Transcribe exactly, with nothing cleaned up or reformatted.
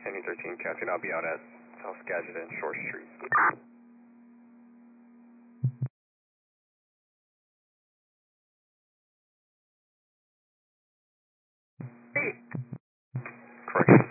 Penny thirteen, Captain, I'll be out at South Skagit and Shore Street. Correction.